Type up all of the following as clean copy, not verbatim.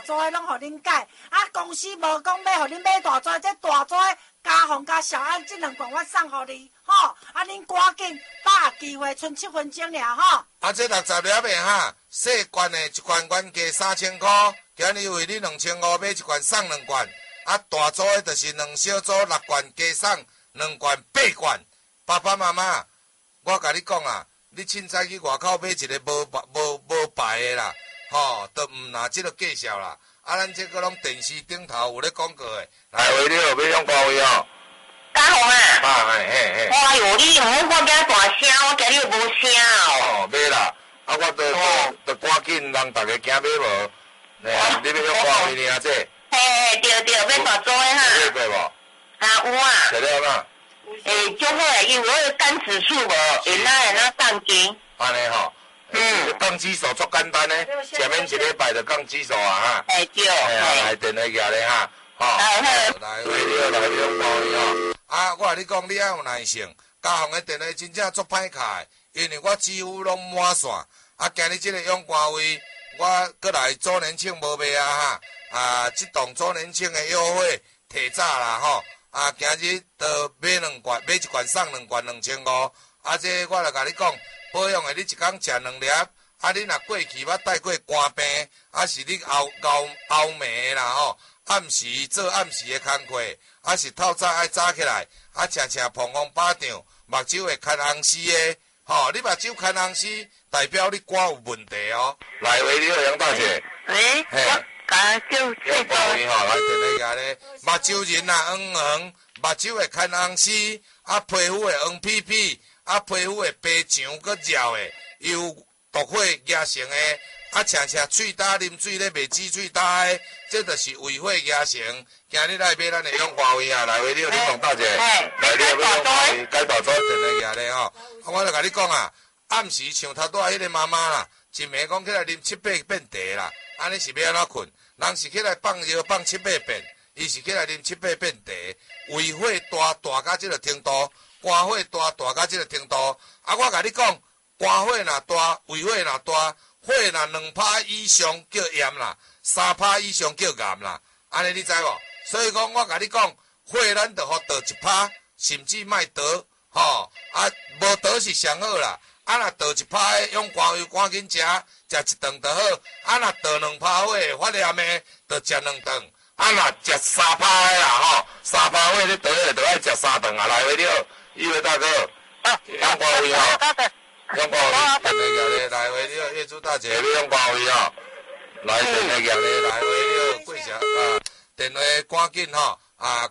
组的拢互恁改，啊公司无讲要互恁买大组，这大组的家访加小安这两罐我送互你，吼，啊恁赶紧把握机会，剩7分钟尔吼。 啊，这60粒的哈，细罐的一罐原价3000块，今日为你2500买一罐送2罐，啊大组的就是2小组6罐加送2罐8罐。爸爸妈妈，我甲你讲啊，你凊彩去外口买一个无牌的啦，吼，都毋拿即个介绍啦。啊，咱这个拢电视顶头有咧广告的，来为你要用几位哦？ 家宏啊！ 嘿。 哎呦，你唔好我惊大声，我惊你无声哦。 买啦，啊，我都赶紧让大家惊买无。你要用几位呢？这？ 嘿，对，买大组的哈。 买过无？ 啊，有啊。 材料嘛？ 就好诶，因为我的肝指数无，会那降低。 安尼吼。降指数足简单呢，前面1礼拜就降指数啊哈。 对。 来电话举咧哈，吼。来为了来用几位吼。啊，我甲你讲，你要有耐性。家宏的电话真正足歹卡，因为我几乎拢满线。啊，今日这个永冠位，我过来周年庆无卖啊哈。啊，这档周年庆的优惠提早啦吼。啊，今日就买2罐，买1罐送2罐2500。啊，这我来甲你讲，保养的你一工食2粒。啊，你若过去捌带过肝病，啊是你熬暝啦吼。暗时做暗时的工课，啊是透早爱早起来，啊常碰风巴掌，目睭会看红丝的，吼，你目睭看红丝，代表你肝有问题哦。来，喂，你好，杨大姐。 喂，我甲叫这个。来，电话架咧，目睭人啊黄黄，目睭会看红丝，啊皮肤会黄屁屁，啊皮肤会白痒佮绕的，有毒火压成的。啊，常喙焦啉水咧袂止喙焦的，这就是胃火压成。今日来买咱的永华威啊，来为你讲大姐，来你要用华威，改大组电话咧吼。我就甲你讲啊，暗时像头拄仔迄个妈妈啦，一暝讲起来啉7、8遍茶啦，安尼是要安怎困？人是起来放药放7、8遍，伊是起来啉7、8遍茶，胃火大到即个程度，肝火大到即个程度。啊，我甲你讲，肝火若大，胃火若大。火若2%以上叫炎啦，3%以上叫癌啦，安尼你知无？所以讲我甲你讲，火咱着互倒1%，甚至莫倒，吼，啊，无倒是上好啦。啊，若倒1%的用肝油赶紧食一顿就好。啊，若倒2%火发炎的，着食2顿。啊，若食3%的啦，吼，3%火你倒的着爱食3顿啊。来，为了，一位大哥，杨光辉吼。用光位，电话夹咧，来为了业主大姐，你用光位吼，来电话夹咧，来为了贵社啊，电话赶紧吼啊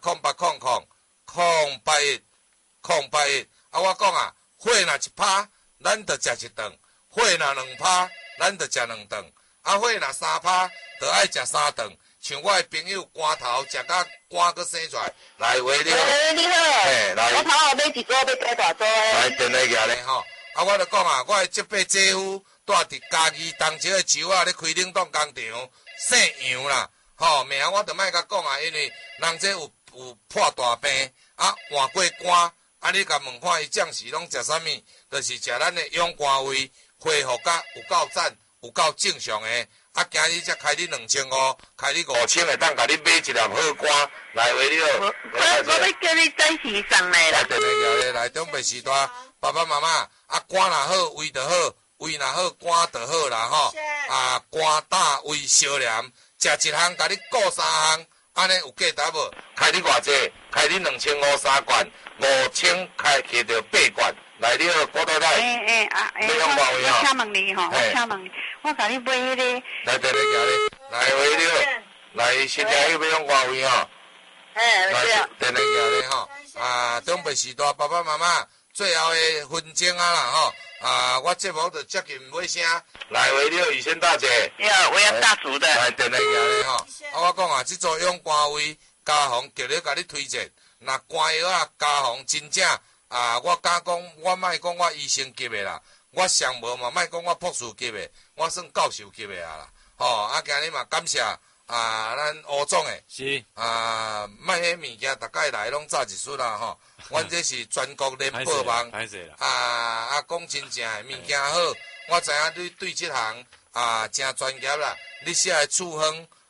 ，0800-081-081，啊，我讲啊，火若1%，咱着食1顿；火若2%，咱着食2顿；啊，火若3%，着爱食3顿。像我的朋友肝头食甲肝阁生出来，来为了， 你好， 嘿，来， 我头后买一组，要改大组的。 来电话夹咧吼。啊，我著讲啊，我的这辈姐夫住伫嘉义东石的树仔咧开冷冻工厂，姓杨啦，吼名我著莫甲讲啊，因为人这有破大病啊，换过肝，啊你甲问看伊暂时拢食啥物，就是食咱的永肝胃，恢复甲有够赞，有够正常的。啊，今日才开你2500，开你5000的，当甲你买一粒好肝来为了。 我要叫你暂时上来啦。 来电话夹咧，来中北时代，爸爸妈妈。啊，肝若好，胃就好；胃若好，肝就好啦吼。啊，肝胆胃烧黏，食一项，甲你顾3项，安尼有价值无？开你偌济？开你2500罐，5000开起着8罐。来，你好，郭太太。 我请问你吼，我甲你买迄个。 来，电话夹咧，来喂你好，来新加坡要用外位吼。来，电话夹咧吼。啊，中北时代，爸爸妈妈。最后的分钟啊啦吼，啊，我节目就接近尾声，来为了雨轩大姐， 我要大厨的， 来电话夹咧吼，啊，我讲啊，这组用肝胃家宏叫你甲你推荐，那肝药啊家宏真正啊，我敢讲，我莫讲我医生级的啦，我上无嘛莫讲我博士级的，我算教授级的啊啦，吼，啊，今日嘛感谢。啊，咱吴总诶， 是啊，卖迄物件，大概来拢早一出啦吼。阮这是全国联播网，啊，讲真正诶物件好，我知影你对这行啊真专业啦。你写诶处方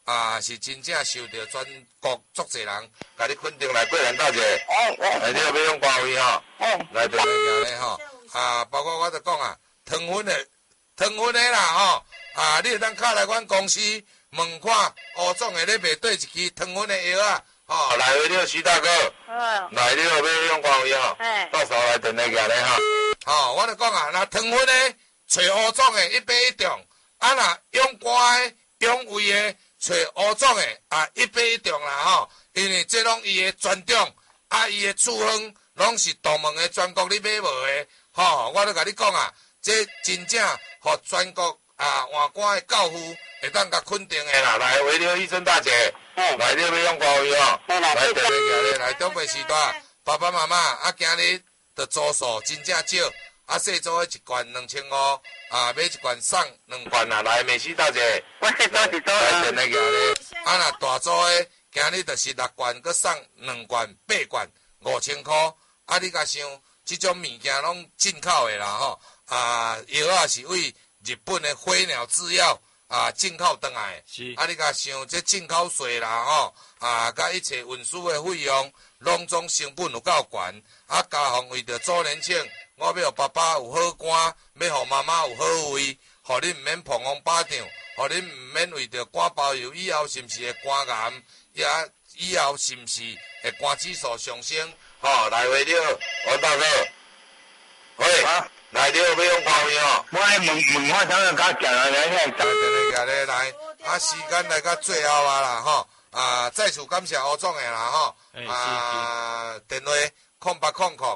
是真正受到全国足侪人，甲你肯定来过年大姐，来你要用歌位吼，来对面行咧吼，包括我著讲糖分的啦吼，你会当敲来阮公司问看吴总的咧卖对一支糖分的药啊，吼，来回了徐大哥，来你要用歌位吼，到时候来电来行咧吼，我著讲若糖分的找吴总的180中，若用歌的用胃的。找吴总的180中啦吼，因为这拢伊的专长，伊的处方拢是独门的全国你买无的吼，我都甲你讲这真正互全国换肝的教父会当甲肯定的啦。来，维刘医生大姐，来你要用歌位吼，来电话行咧，来中北时代，爸爸妈妈今日的组数真正少，细组的一罐2500。买一罐送2罐啦，来美西大姐， 我是做是做来电来行咧。若大组的，今日就是6罐，佮送2罐8罐5000块。你甲想，这种物件拢进口的啦吼，药是为日本的飞鸟制药进口回来。是。你甲想，这进口税啦吼，甲一切运输的费用，拢总成本有够悬。加上为着周年庆。我要互爸爸有好肝，要互妈妈有好胃，互你毋免膀胱巴掌，互你毋免为着肝包油以后是毋是会肝癌，以后是毋是会肝指数上升？来话了，王大哥，喂，来了要用看位吼。 我问我怎样甲行来来，来，时间来到最后啦吼，再次感谢吴总的啦吼，电话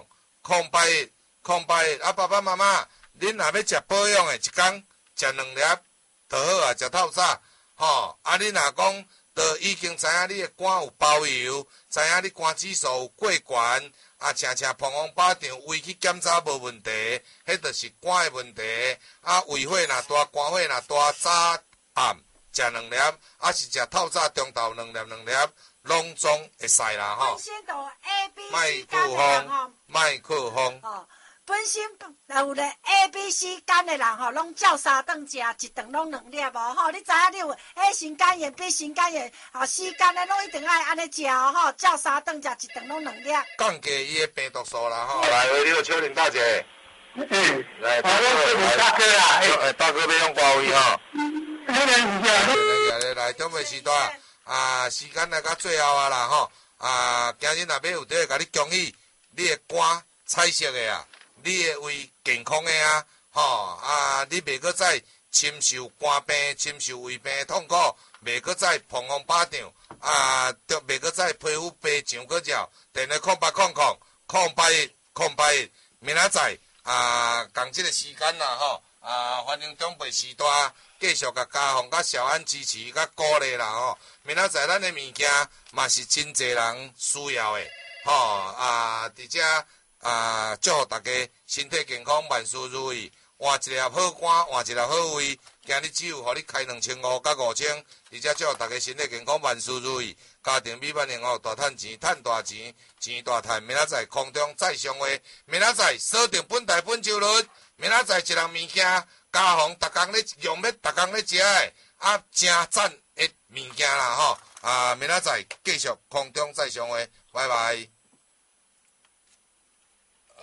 080008爸爸妈妈，恁若要食保养的，一工食2粒就好食透早，你若讲就已经知影你的肝有包油，知影你肝指数有过悬，常膀胱巴掌，胃去检查无问题，迄就是肝的问题。胃火若大，肝火若大，早暗食2粒，是食透早中昼2粒，拢总会使啦吼。 卖靠风。 本身有咧 ABC 肝的人拢照三顿食，一顿拢2粒吼。你知影你有 A 型肝炎、B 型肝炎、C 肝的，拢一定爱安尼食照三顿食，一顿拢2粒。 降低伊的病毒数啦吼。来，你好，秋玲大姐。来，大哥啦，大哥要用歌位吼。来，中北时代时间来到最后啦吼。今日若要有得甲你恭喜，你的肝彩色的你的胃健康的你袂搁再深受肝病、深受胃病的痛苦，袂搁再膀胱巴掌，袂搁再皮肤白痒搁绕。电话08000881，明仔载共这个时间啦吼，欢迎中北时代继续甲家凤甲小安支持甲鼓励啦吼。明仔载咱的物件嘛是真侪人需要的而且祝福大家身体健康，万事如意，换一粒好肝，换一粒好胃。今日只有互你开2500甲5000，而且祝福大家身体健康，万事如意，家庭美满幸福，大赚钱，赚大钱，钱大赚。明仔载空中再相会，明仔载锁定本台本周日，明仔载一项物件，家凤逐工咧用要逐工咧食的，真赞的物件啦吼。明仔载继续空中再相会，拜拜。